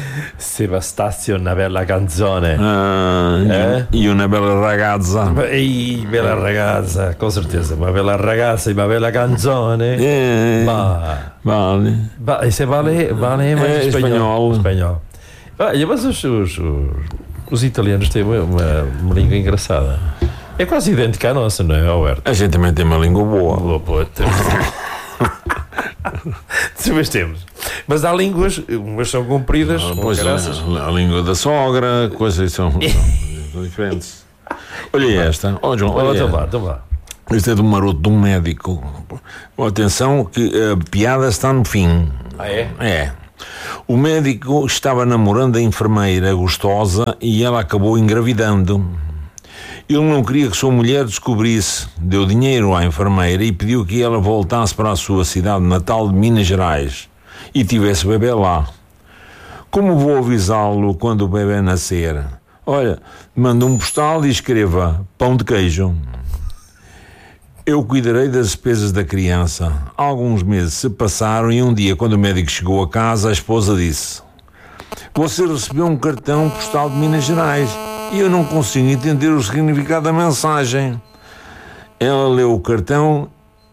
Se bastasse una bella canzone. E uma bela ragazza. Ehi, bella ragazza, com certeza. Uma bella ragazza e uma bella canzone. Vale. Isso vale mais espanhol. Olha, mas os italianos têm uma língua engraçada. É quase idêntica à nossa, não é, Alberto? A gente também tem uma língua boa. Mas temos. Mas há línguas, umas são compridas, pois a língua da sogra, coisas são diferentes. Olha esta. João, olha. Então vá. Isto é de um maroto de um médico. Atenção que a piada está no fim. É. O médico estava namorando a enfermeira gostosa e ela acabou engravidando. Ele não queria que sua mulher descobrisse, deu dinheiro à enfermeira e pediu que ela voltasse para a sua cidade natal de Minas Gerais e tivesse o bebê lá. Como vou avisá-lo quando o bebê nascer? Olha, manda um postal e escreva pão de queijo. Eu cuidarei das despesas da criança. Alguns meses se passaram e um dia, quando o médico chegou a casa, a esposa disse: você recebeu um cartão postal de Minas Gerais e eu não consigo entender o significado da mensagem. Ele leu o cartão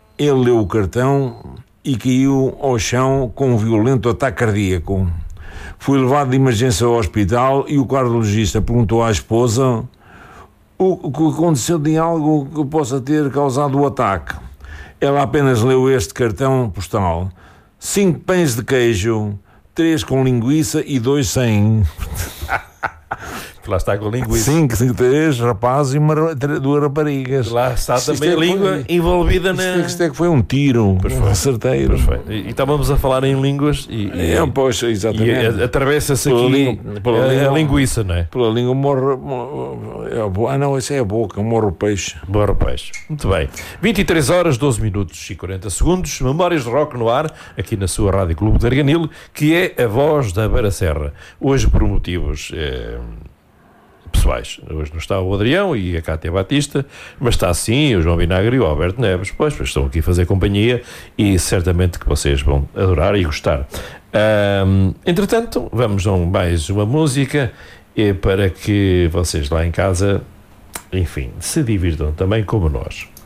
e caiu ao chão com um violento ataque cardíaco. Foi levado de emergência ao hospital e o cardiologista perguntou à esposa o que aconteceu de algo que possa ter causado o ataque. Ela apenas leu este cartão postal: 5 pães de queijo, 3 com linguiça e 2 sem. Lá está com linguiça. 3 rapazes e 2 raparigas. Lá está também a língua envolvida na... Isto é que foi um tiro certeiro. Perfeito. E estávamos a falar em línguas pois, exatamente. E atravessa-se aqui a linguiça, não é? Pela língua morre... não, essa é a boca, morre o peixe. Morre o peixe. Muito bem. 23 horas, 12 minutos e 40 segundos. Memórias de Rock no ar, aqui na sua Rádio Clube de Arganil, que é a voz da Beira Serra. Hoje, por motivos... pessoais. Hoje não está o Adrião e a Cátia Batista, mas está sim o João Vinagre e o Alberto Neves, pois estão aqui a fazer companhia e certamente que vocês vão adorar e gostar. Entretanto, vamos a mais uma música para que vocês lá em casa, enfim, se divirtam também como nós.